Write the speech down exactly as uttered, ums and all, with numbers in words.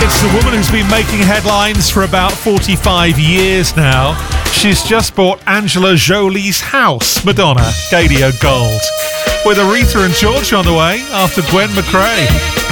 It's the woman who's been making headlines for about forty-five years now. She's just bought Angela Jolie's house, Madonna, Gadio Gold. With Aretha and George on the way after Gwen McRae.